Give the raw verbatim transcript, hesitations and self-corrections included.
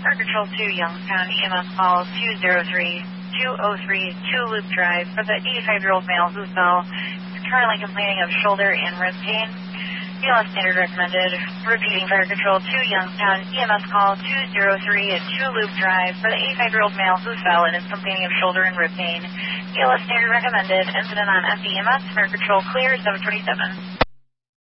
Fire Control two, Youngstown, E M S call two zero three two zero three two Loop Drive for the eighty-five-year-old male who fell. He's currently complaining of shoulder and rib pain. B L S standard recommended. Repeating, Fire Control two, Youngstown, E M S call two zero three two Loop Drive for the eighty-five-year-old male who fell and is complaining of shoulder and rib pain. B L S standard recommended. Incident on S E M S. Fire Control clear, seven twenty-seven.